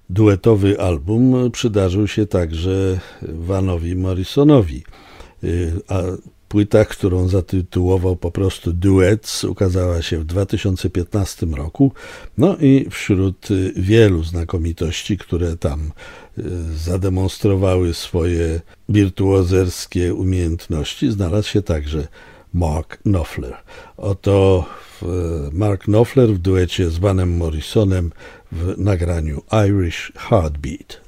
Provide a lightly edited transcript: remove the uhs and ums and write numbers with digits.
duetowy album przydarzył się także Vanowi Morrisonowi, a płyta, którą zatytułował po prostu Duets, ukazała się w 2015 roku. No i wśród wielu znakomitości, które tam zademonstrowały swoje wirtuozerskie umiejętności, znalazł się także Mark Knopfler. Oto Mark Knopfler w duecie z Vanem Morrisonem w nagraniu Irish Heartbeat.